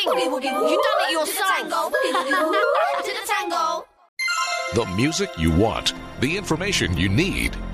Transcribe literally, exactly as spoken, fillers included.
think you done it yourself. The music you want, the information you need.